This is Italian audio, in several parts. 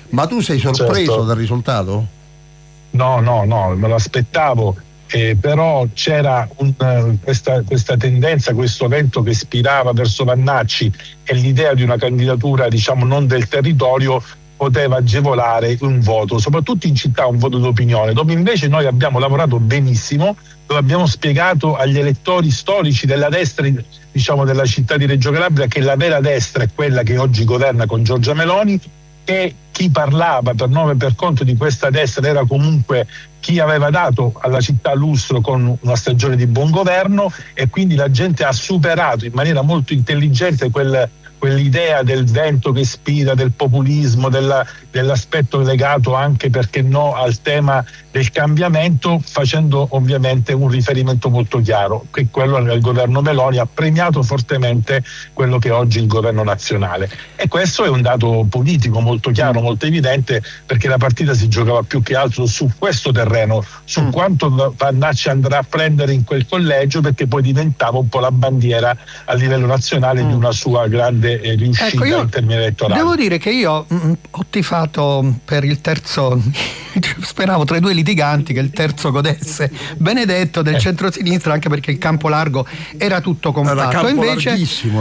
Ma tu sei sorpreso Certo. dal risultato? No, me lo aspettavo, però c'era questa tendenza, questo vento che spirava verso Vannacci, e l'idea di una candidatura, diciamo, non del territorio poteva agevolare un voto, soprattutto in città, un voto d'opinione, dove invece noi abbiamo lavorato benissimo, dove abbiamo spiegato agli elettori storici della destra, diciamo, della città di Reggio Calabria, che la vera destra è quella che oggi governa con Giorgia Meloni, che chi parlava per nome e per conto di questa destra era comunque chi aveva dato alla città lustro con una stagione di buon governo, e quindi la gente ha superato in maniera molto intelligente quell'idea del vento che spira, del populismo, dell'aspetto legato anche, perché no, al tema del cambiamento, facendo ovviamente un riferimento molto chiaro, che quello del governo Meloni ha premiato fortemente quello che è oggi il governo nazionale. E questo è un dato politico molto chiaro, molto evidente, perché la partita si giocava più che altro su questo terreno, su quanto Vannacci andrà a prendere in quel collegio, perché poi diventava un po' la bandiera a livello nazionale di una sua grande riuscita in termini elettorali. Devo dire che io ho tifato per il terzo, speravo tra i due litiganti che il terzo godesse, Benedetto del centrosinistra, anche perché il campo largo era tutto compatto, invece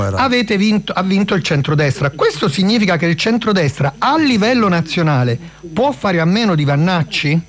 ha vinto il centrodestra. Questo significa che il centrodestra a livello nazionale può fare a meno di Vannacci?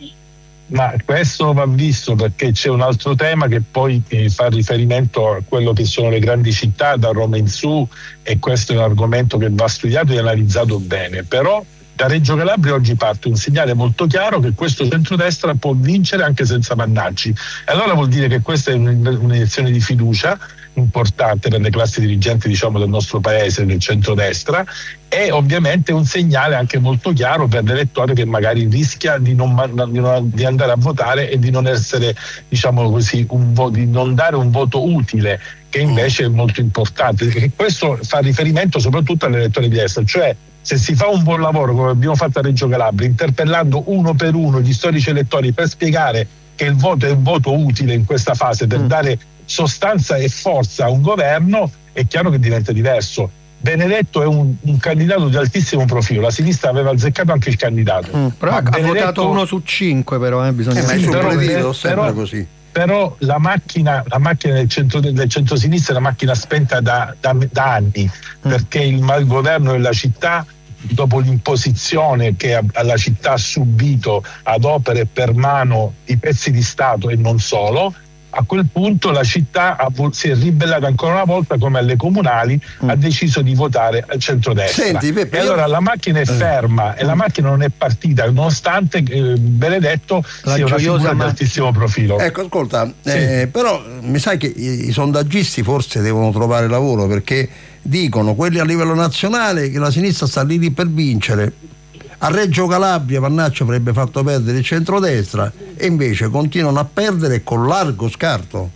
Ma questo va visto, perché c'è un altro tema che poi fa riferimento a quello che sono le grandi città da Roma in su, e questo è un argomento che va studiato e analizzato bene. Però da Reggio Calabria oggi parte un segnale molto chiaro che questo centrodestra può vincere anche senza Vannacci, e allora vuol dire che questa è un'iniezione di fiducia importante per le classi dirigenti, diciamo, del nostro paese, del centrodestra, e ovviamente un segnale anche molto chiaro per l'elettore che magari rischia di andare a votare e di non essere, diciamo così, di non dare un voto utile, che invece è molto importante. E questo fa riferimento soprattutto all'elettore di destra, cioè se si fa un buon lavoro come abbiamo fatto a Reggio Calabria, interpellando uno per uno gli storici elettori per spiegare che il voto è un voto utile in questa fase per dare sostanza e forza a un governo, è chiaro che diventa diverso. Benedetto è un candidato di altissimo profilo, la sinistra aveva azzeccato anche il candidato. Però ha votato 1 su 5, però bisogna sempre così. Però la macchina del centrosinistra è una macchina spenta da anni, perché il malgoverno della città, dopo l'imposizione che alla città ha subito ad opera e per mano di pezzi di Stato e non solo, a quel punto la città si è ribellata ancora una volta, come alle comunali, ha deciso di votare al centrodestra. Senti, Peppe, e allora la macchina è ferma e la macchina non è partita, nonostante Benedetto sia una figura di altissimo profilo. Ecco, ascolta, però mi sai che i sondaggisti forse devono trovare lavoro, perché dicono quelli a livello nazionale che la sinistra sta lì per vincere. A Reggio Calabria Vannacci avrebbe fatto perdere il centrodestra, e invece continuano a perdere con largo scarto.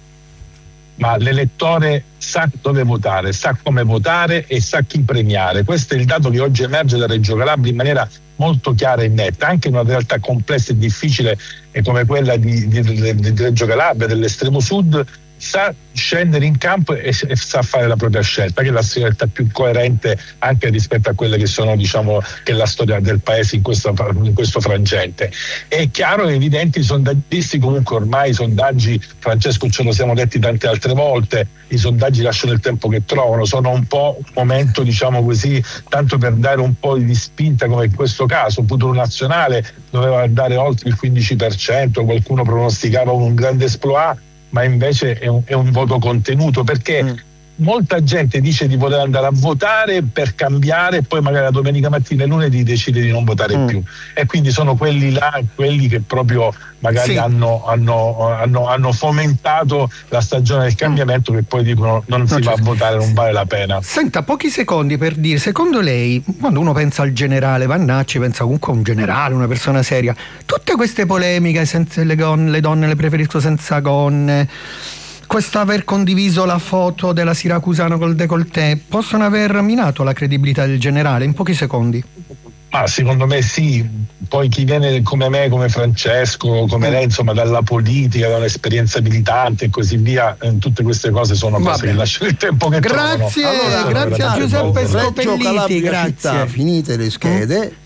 Ma l'elettore sa dove votare, sa come votare e sa chi premiare. Questo è il dato che oggi emerge da Reggio Calabria in maniera molto chiara e netta, anche in una realtà complessa e difficile come quella di Reggio Calabria, dell'estremo sud. Sa scendere in campo e sa fare la propria scelta, che è la scelta più coerente anche rispetto a quelle che sono, diciamo, che è la storia del paese in questo frangente. È chiaro e evidente, i sondaggisti comunque ormai i sondaggi, Francesco, ce lo siamo detti tante altre volte, i sondaggi lasciano il tempo che trovano, sono un po' un momento, diciamo così, tanto per dare un po' di spinta, come in questo caso Futuro Nazionale doveva andare oltre il 15%, qualcuno pronosticava un grande exploit, ma invece è un voto contenuto, perché molta gente dice di voler andare a votare per cambiare, e poi magari la domenica mattina e lunedì decide di non votare più, e quindi sono quelli che proprio magari hanno fomentato la stagione del cambiamento, che poi dicono non si va a votare, non vale la pena. Senta, pochi secondi per dire, secondo lei, quando uno pensa al generale Vannacci, pensa comunque a un generale, una persona seria, tutte queste polemiche, senza le donne le preferisco senza gonne, questo aver condiviso la foto della siracusana col décolleté, possono aver minato la credibilità del generale? In pochi secondi. Ma secondo me sì, poi chi viene come me, come Francesco, come lei, insomma, dalla politica, da un'esperienza militante e così via, tutte queste cose sono cose che lasciano il tempo che trovano. Grazie a Giuseppe Scopelliti, grazie. Città, finite le schede,